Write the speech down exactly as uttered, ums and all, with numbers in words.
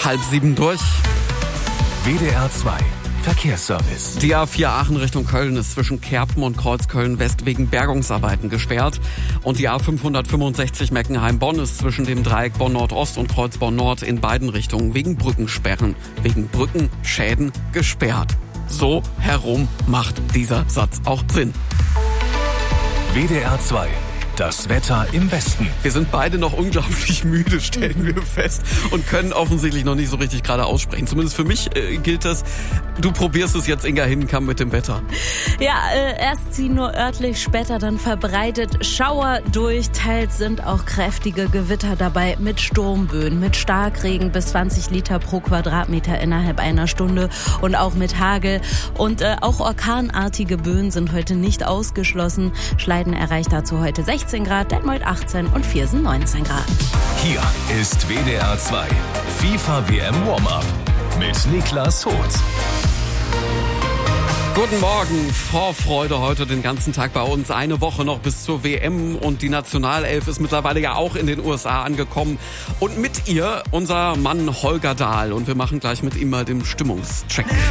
halb sieben durch. W D R zwei Verkehrsservice. Die A vier Aachen Richtung Köln ist zwischen Kerpen und Kreuzköln West wegen Bergungsarbeiten gesperrt. Und die A fünfhundertfünfundsechzig Meckenheim-Bonn ist zwischen dem Dreieck Bonn Nordost und Kreuz Bonn Nord in beiden Richtungen wegen Brückensperren, wegen Brückenschäden gesperrt. So herum macht dieser Satz auch Sinn. W D R zwei. Das Wetter im Westen. Wir sind beide noch unglaublich müde, stellen wir fest, und können offensichtlich noch nicht so richtig gerade aussprechen. Zumindest für mich äh, gilt das. Du probierst es jetzt, Inga Hindenkamp, mit dem Wetter. Ja, äh, erst ziehen nur örtlich, später dann verbreitet Schauer durch. Teils sind auch kräftige Gewitter dabei mit Sturmböen, mit Starkregen bis zwanzig Liter pro Quadratmeter innerhalb einer Stunde und auch mit Hagel. Und äh, auch orkanartige Böen sind heute nicht ausgeschlossen. Schleiden erreicht dazu heute sechzehn Grad, Detmold achtzehn und Viersen neunzehn Grad. Hier ist W D R zwei FIFA W M Warm-Up mit Niklas Hoth. Guten Morgen, Vorfreude heute den ganzen Tag bei uns. Eine Woche noch bis zur W M und die Nationalelf ist mittlerweile ja auch in den U S A angekommen. Und mit ihr unser Mann Holger Dahl. Und wir machen gleich mit ihm mal den Stimmungscheck.